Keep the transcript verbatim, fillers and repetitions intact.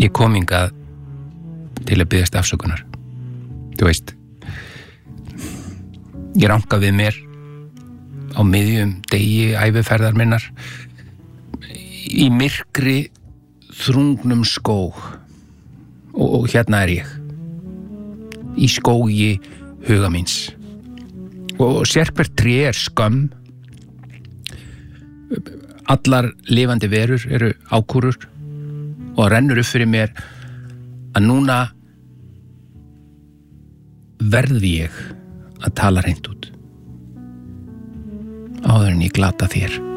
Ég kom hingað til að biðjast afsökunar. Þú veist, ég ranka við mér á miðjum degi æviferðar minnar í myrkri þrungnum skóg og, og hérna er ég í skógi huga míns og sérhvert tré er skömm, allar lifandi verur eru ákúrur og rennur upp fyrir mér að núna verði ég að tala hreint út áður en ég glata þér.